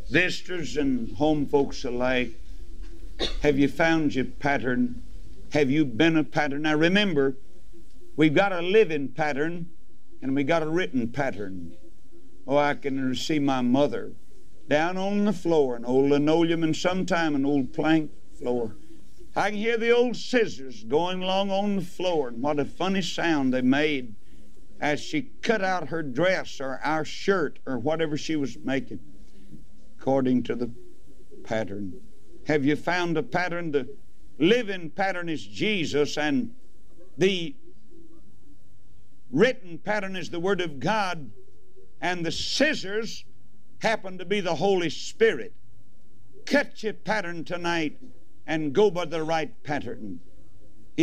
Visitors and home folks alike, have you found your pattern? Have you been a pattern? Now remember, we've got a living pattern and we got a written pattern. Oh, I can see my mother down on the floor, an old linoleum and sometime an old plank floor. I can hear the old scissors going along on the floor, and what a funny sound they made as she cut out her dress or our shirt or whatever she was making, according to the pattern. Have you found a pattern? The living pattern is Jesus, and the written pattern is the Word of God, and the scissors happen to be the Holy Spirit. Cut your pattern tonight and go by the right pattern.